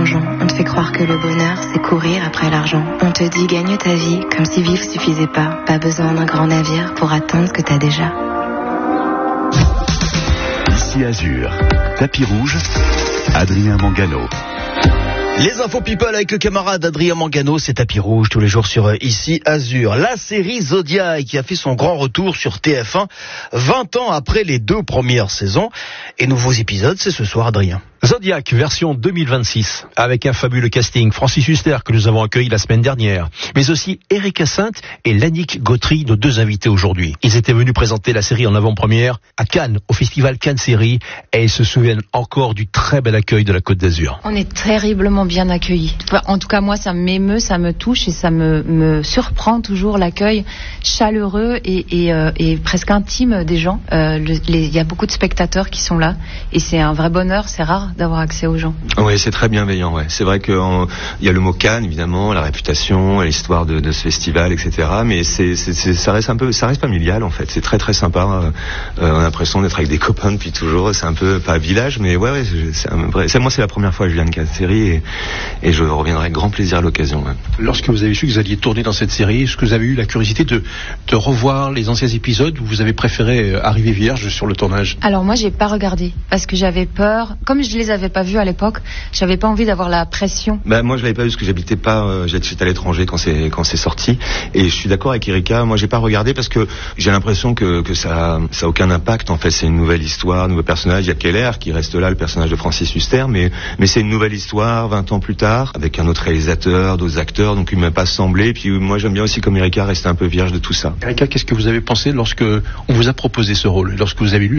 plongeon. On te fait croire que le bonheur, c'est courir après l'argent. On te dit gagne ta vie comme si vivre suffisait pas. Pas besoin d'un grand navire pour atteindre ce que t'as déjà. Ici Azur, tapis rouge, Adrien Mangano. Les infos people avec le camarade Adrien Mangano, c'est tapis rouge tous les jours sur Ici Azur. La série Zodiac qui a fait son grand retour sur TF1 20 ans après les 2 premières saisons. Et nouveaux épisodes, c'est ce soir Adrien. Zodiac version 2026 avec un fabuleux casting. Francis Huster que nous avons accueilli la semaine dernière, mais aussi Erika Sainte et Lannick Gautry, nos 2 invités aujourd'hui. Ils étaient venus présenter la série en avant-première à Cannes, au festival Cannes Série, et ils se souviennent encore du très bel accueil de la Côte d'Azur. On est terriblement bien accueillis. En tout cas, moi, ça m'émeut, ça me touche et ça me surprend toujours l'accueil chaleureux et presque intime des gens. Il y a beaucoup de spectateurs qui sont là et c'est un vrai bonheur, c'est rare d'avoir accès aux gens. Oui, c'est très bienveillant. Ouais. C'est vrai qu'il y a le mot Cannes, évidemment, la réputation, l'histoire de ce festival, etc. Mais ça reste familial en fait. C'est très très sympa. On a l'impression d'être avec des copains depuis toujours. C'est un peu pas un village, mais ouais, moi c'est la première fois que je viens de Cannes Série et je reviendrai avec grand plaisir à l'occasion. Ouais. Lorsque vous avez su que vous alliez tourner dans cette série, est-ce que vous avez eu la curiosité de revoir les anciens épisodes ou vous avez préféré arriver vierge sur le tournage? Alors moi, j'ai pas regardé parce que j'avais peur. Comme je les avais pas vus à l'époque, j'avais pas envie d'avoir la pression. Moi, je l'avais pas vu parce que j'habitais pas. J'étais à l'étranger quand c'est sorti. Et je suis d'accord avec Erika. Moi, j'ai pas regardé parce que j'ai l'impression que ça a aucun impact. En fait, c'est une nouvelle histoire, un nouveau personnage. Il y a Keller qui reste là, le personnage de Francis Huster, mais c'est une nouvelle histoire 20 ans plus tard avec un autre réalisateur, d'autres acteurs. Donc, il m'a pas semblé. Et puis, moi, j'aime bien aussi comme Erika rester un peu vierge de tout ça. Erika, qu'est-ce que vous avez pensé lorsque on vous a proposé ce rôle, lorsque vous avez lu